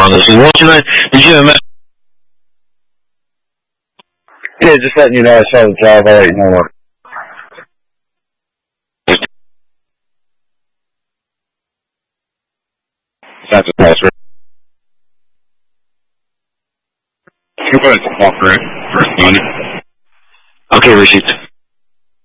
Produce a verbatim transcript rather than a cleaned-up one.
on this. What did I, did you have Yeah, just letting you know I saw the job. I'll let you know what. That's a password. You can put it to call for it. For Monday. Okay, received.